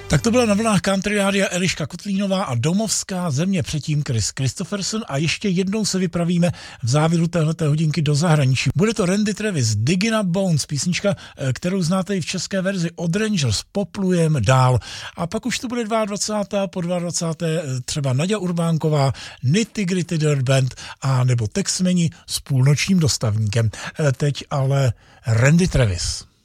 Tak to byla na vlnách Country Rádia Eliška Kotlínová a domovská země, předtím Chris Christopherson a ještě jednou se vypravíme v závěru téhleté hodinky do zahraničí. Bude to Randy Travis, Digging Up Bones, písnička, kterou znáte i v české verzi od Rangers, poplujem dál. A pak už to bude 22. po 22. třeba Naďa Urbánková, Nitty Gritty Dirt Band a nebo Texmeni s půlnočním dostavníkem. Teď ale Randy Travis.